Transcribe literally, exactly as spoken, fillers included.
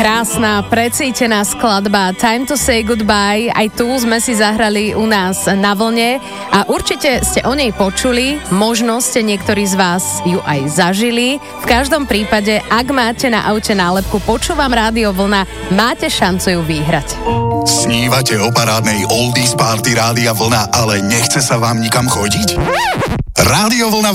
Krásna, precítená skladba Time to say goodbye. Aj tu sme si zahrali u nás na vlne a určite ste o nej počuli, možno ste niektorí z vás ju aj zažili. V každom prípade, ak máte na aute nálepku Počúvam Rádio Vlna, máte šancu ju vyhrať. Snívate o parádnej oldies party Rádia Vlna, ale nechce sa vám nikam chodiť? Rádio Vlna